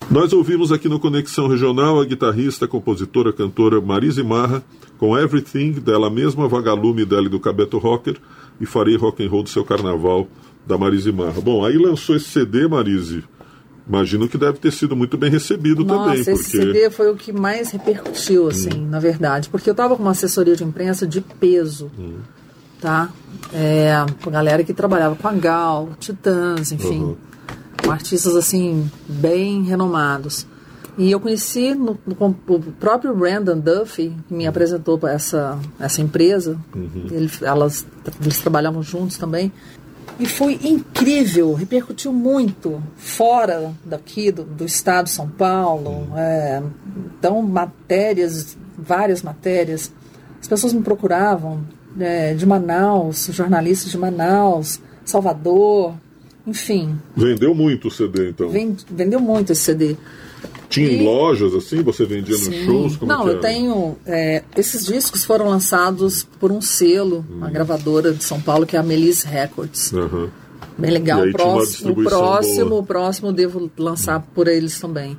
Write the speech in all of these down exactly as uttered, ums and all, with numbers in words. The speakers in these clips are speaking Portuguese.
Nós ouvimos aqui no Conexão Regional a guitarrista, compositora, cantora Marise Marra com Everything, dela mesma, Vagalume, dela e do Cabeto Rocker, e Farei Rock and Roll do Seu Carnaval, da Marise Marra. Bom, aí lançou esse C D, Marise, imagino que deve ter sido muito bem recebido. Nossa, também. Nossa, esse C D foi o que mais repercutiu, assim, hum. na verdade, porque eu estava com uma assessoria de imprensa de peso, hum. tá? É, a galera que trabalhava com a Gal, Titãs, enfim, uhum. com artistas, assim, bem renomados. E eu conheci no, no, o próprio Brandon Duffy, que me apresentou para essa, essa empresa. Uhum. Ele, elas, eles trabalhavam juntos também. E foi incrível, repercutiu muito fora daqui, do, do estado de São Paulo. Uhum. É, então, matérias, várias matérias. As pessoas me procuravam é, de Manaus, jornalistas de Manaus, Salvador, enfim. Vendeu muito o C D, então? Vend, vendeu muito esse C D. Tinha em e... lojas, assim? Você vendia nos Sim. shows? Como Não, que eu tenho... É, esses discos foram lançados por um selo, hum. uma gravadora de São Paulo, que é a Melis Records. Uhum. Bem legal. O próximo, o próximo, o próximo eu devo lançar hum. por eles também.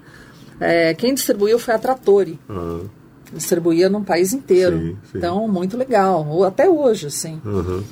É, quem distribuiu foi a Trattori. Uhum. Distribuía no país inteiro. Sim, sim. Então, muito legal. Até hoje, assim. Uhum.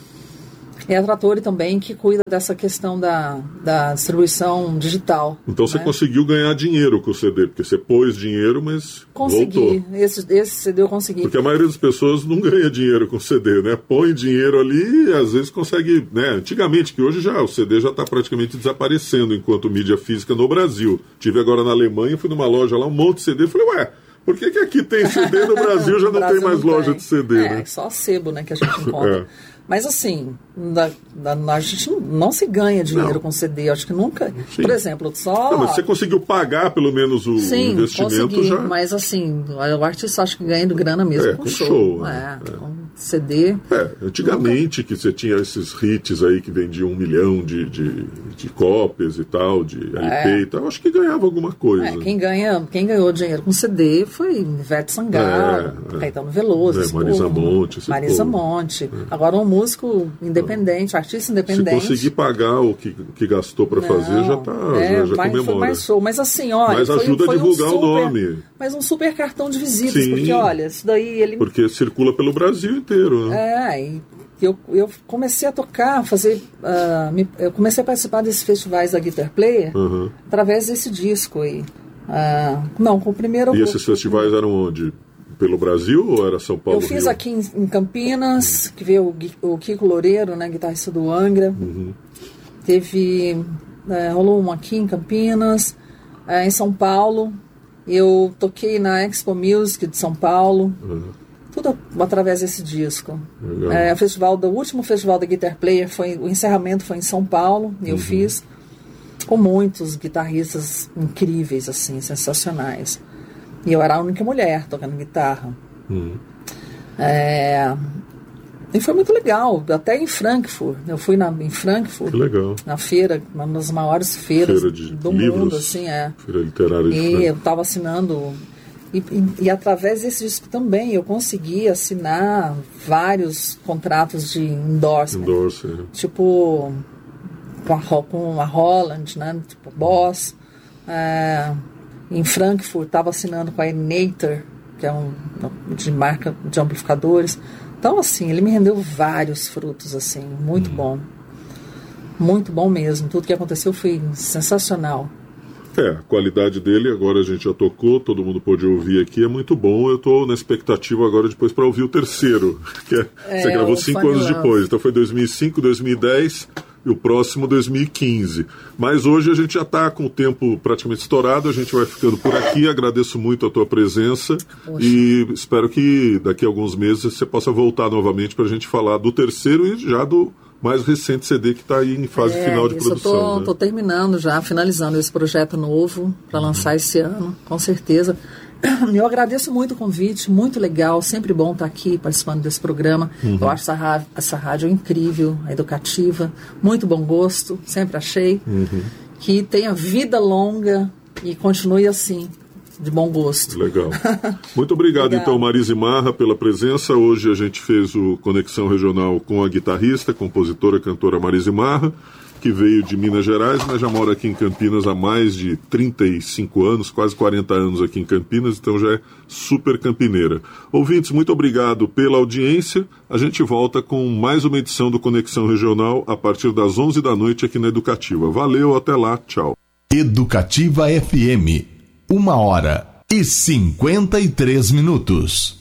É a Trattori também que cuida dessa questão da, da distribuição digital. Então você né? conseguiu ganhar dinheiro com o C D, porque você pôs dinheiro, mas consegui. voltou. Esse, esse C D eu consegui. Porque a maioria das pessoas não ganha dinheiro com C D, né? Põe dinheiro ali e às vezes consegue, né? Antigamente, que hoje já o C D já está praticamente desaparecendo enquanto mídia física no Brasil. Tive agora na Alemanha, fui numa loja lá, um monte de C D, falei, ué, por que, que aqui tem C D no Brasil já não Brasil tem mais não loja tem. de C D, é, né? É só sebo, né, que a gente encontra. é. Mas assim, da, da, a gente não, não se ganha dinheiro não. com C D, eu acho que nunca. Sim. Por exemplo, só... Não, mas você conseguiu pagar pelo menos o Sim, investimento consegui, já? Mas assim, o artista acho que ganha grana mesmo é, com, com show. show é, né? é. Com C D. É, antigamente nunca... que você tinha esses hits aí que vendiam um milhão de, de, de cópias e tal, de L P é. e tal, acho que ganhava alguma coisa. É, quem, ganha, quem ganhou dinheiro com C D foi Ivete Sangalo, é, é. Caetano Veloso, é, Marisa povo, Monte. Marisa povo. Monte. É. Agora um músico independente, artista independente. Se conseguir pagar o que, que gastou para fazer, já tá, é, já, já mais, comemora. Foi mais show. Mas assim, olha, mas ajuda foi, a divulgar um super, o nome. Mas um super cartão de visitas, Sim, porque olha, isso daí ele... Porque circula pelo Brasil inteiro, né? É, e eu, eu comecei a tocar, fazer... Uh, me, eu comecei a participar desses festivais da Guitar Player uhum. através desse disco aí. Uh, não, com o primeiro... E esses festivais eram onde? Pelo Brasil ou era São Paulo? Eu fiz Rio? aqui em, em Campinas, uhum. que veio o, o Kiko Loureiro, né, guitarrista do Angra. Uhum. Teve... É, rolou um aqui em Campinas, é, em São Paulo. Eu toquei na Expo Music de São Paulo. Uhum. Tudo através desse disco. É, o festival do o último festival da Guitar Player foi o encerramento foi em São Paulo. E eu uhum. fiz com muitos guitarristas incríveis, assim, sensacionais. E eu era a única mulher tocando guitarra. Uhum. É, e foi muito legal. Até em Frankfurt. Eu fui na, em Frankfurt. Que legal. Na feira, uma das maiores feiras feira de do livros, mundo. Assim, é. Feira literária de E Frankfurt. eu estava assinando... E, e, e através desse disco também eu consegui assinar vários contratos de endorsement. Endorse, é. Tipo, com a, com a Holland, né? Tipo, Boss. É, em Frankfurt estava assinando com a Enator, que é um de marca de amplificadores. Então, assim, ele me rendeu vários frutos, assim, muito hum. bom. Muito bom mesmo. Tudo que aconteceu foi sensacional. É, a qualidade dele, agora a gente já tocou, todo mundo pôde ouvir aqui, é muito bom. Eu estou na expectativa agora depois para ouvir o terceiro, que é, é, você gravou cinco anos Love. depois, então foi dois mil e cinco, dois mil e dez e o próximo dois mil e quinze. Mas hoje a gente já está com o tempo praticamente estourado, a gente vai ficando por aqui, agradeço muito a tua presença. Poxa. E espero que daqui a alguns meses você possa voltar novamente para a gente falar do terceiro e já do mais recente C D que está aí em fase é, final de isso, produção. Eu estou né? terminando já, finalizando esse projeto novo para uhum. lançar esse ano, com certeza. Eu agradeço muito o convite, muito legal, sempre bom estar aqui participando desse programa. Uhum. Eu acho essa rádio, essa rádio incrível, educativa, muito bom gosto, sempre achei. Uhum. Que tenha vida longa e continue assim. De bom gosto. Legal. Muito obrigado, obrigado, então, Marise Marra, pela presença. Hoje a gente fez o Conexão Regional com a guitarrista, compositora, cantora Marise Marra. que veio de Minas Gerais, mas já mora aqui em Campinas há mais de trinta e cinco anos, quase quarenta anos aqui em Campinas, então já é super campineira. Ouvintes, muito obrigado pela audiência. A gente volta com mais uma edição do Conexão Regional a partir das onze da noite aqui na Educativa. Valeu, até lá, tchau. Educativa F M, uma hora e cinquenta e três minutos.